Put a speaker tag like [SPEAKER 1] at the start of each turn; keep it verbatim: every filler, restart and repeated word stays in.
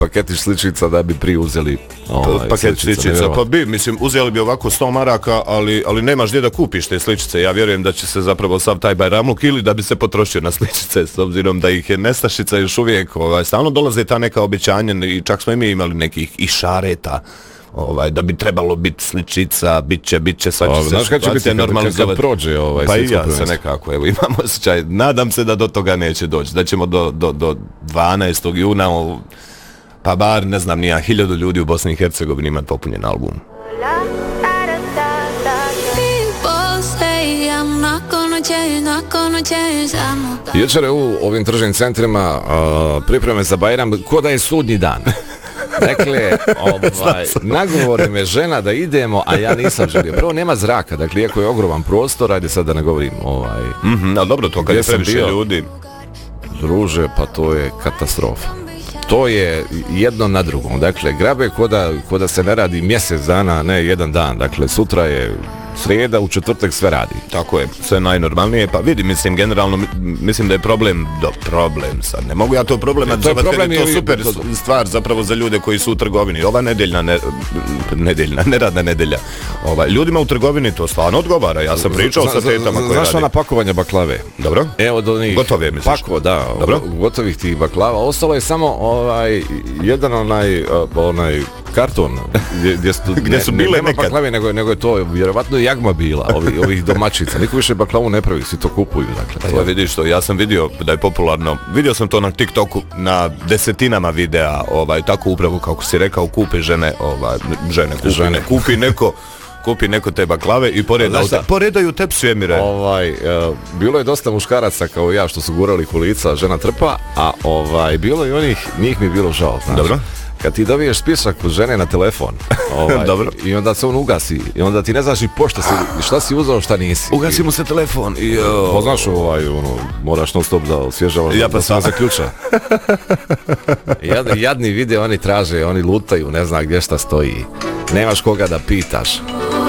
[SPEAKER 1] paketić sličica da bi prije uzeli ovaj,
[SPEAKER 2] paket sličica. Pa bi, mislim, uzeli bi ovako sto maraka, ali, ali nemaš gdje da kupiš te sličice. Ja vjerujem da će se zapravo sav taj bajramluk ili da bi se potrošio na sličice, s obzirom da ih je nestašica još uvijek. Ovaj, stalno dolaze ta neka obećanja i čak smo i mi imali nekih išareta. Ovaj, da bi trebalo biti sličica, bit će, bit će, sad će
[SPEAKER 1] o,
[SPEAKER 2] se
[SPEAKER 1] znaš kad će biti normalizovati? Kad prođe ovaj
[SPEAKER 2] pa i ja se nekako, evo, imamo osjećaj, nadam se da do toga neće doći, da ćemo do, do, do dvanaestog juna, pa bar, ne znam, nija, hiljadu ljudi u Bosni i Hercegovini imati popunjen album.
[SPEAKER 1] Jučer u ovim tržnim centrima uh, pripreme za Bajram, ko da je sudnji dan. Dakle, ovaj, nagovore me žena da idemo, a ja nisam želio. Prvo, nema zraka, dakle, iako je ogroman prostor, ajde sad da ne govorim, ovaj...
[SPEAKER 2] Mm-hmm, ali dobro, to kad je previše bio, ljudi...
[SPEAKER 1] Druže, pa to je katastrofa. To je jedno na drugom. Dakle, grabe ko da, ko da se ne radi mjesec dana, ne jedan dan. Dakle, sutra je srijeda, u četvrtak sve radi.
[SPEAKER 2] Tako je, sve najnormalnije. Pa vidi, mislim, generalno, mislim da je problem, do problem sad. Ne mogu ja to problem nazvati, jer je to super stvar zapravo za ljude koji su u trgovini. Ova nedeljna, ne, nedeljna, neradna nedelja. Ovaj, ljudima u trgovini to stvarno odgovara. Ja sam pričao sa tetama koje radi.
[SPEAKER 1] Znaš ona pakovanja baklave?
[SPEAKER 2] Dobro.
[SPEAKER 1] Evo do njih.
[SPEAKER 2] Gotove, misliš?
[SPEAKER 1] Pako, da. Dobro. Gotovih tih baklava. Ostalo je samo ovaj, jedan onaj, onaj karton gdje, gdje, su,
[SPEAKER 2] gdje su bile
[SPEAKER 1] ne, nema baklave, nego, nego je to vjerovatno jagma bila, ovi, ovih domaćica. Niko više baklavu ne pravi, svi to kupuju. Dakle, to
[SPEAKER 2] ja vidiš to, ja sam vidio da je popularno, vidio sam to na TikToku, na desetinama videa, ovaj, tako upravo kako si rekao, kupe žene, ovaj, žene, kupi, žene. Ne, kupi neko, kupi neko te baklave i poredaju, te, poredaju tepsu, Emire.
[SPEAKER 1] Ovaj, uh, bilo je dosta muškaraca kao ja što su gurali kolica, žena trpa, a ovaj, bilo i onih, njih mi je bilo žao. Znaš. Dobro. Kad ti dobiješ spisak od žene na telefon ovaj, dobro. I onda se on ugasi i onda ti ne znaš i pošto si, šta si uzao, šta nisi.
[SPEAKER 2] Ugasi mu se telefon i... Oh.
[SPEAKER 1] Pa znaš, ovaj, ono, moraš non stop da osvježavaš, ja, pa da se ne zaključa. Jadni, jadni vide, oni traže, oni lutaju, ne zna gdje šta stoji. Nemaš koga da pitaš.